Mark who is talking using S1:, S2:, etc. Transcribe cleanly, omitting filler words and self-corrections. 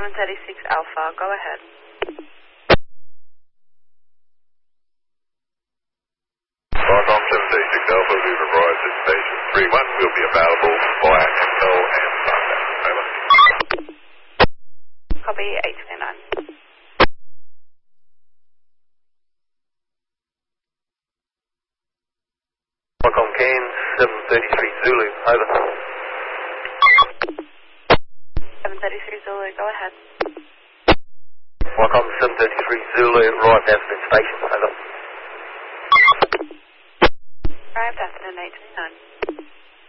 S1: 736 Alpha, go ahead.
S2: Viacom 736 Alpha, we've arrived at station 31. We'll be available via Excel and Sunday. Over.
S1: Copy 829.
S2: Viacom Cairns 733 Zulu, over.
S1: 733 Zulu, go ahead.
S2: Viacom 733 Zulu, arrived at Aspen Station, over.
S1: Arrived Aspen 829.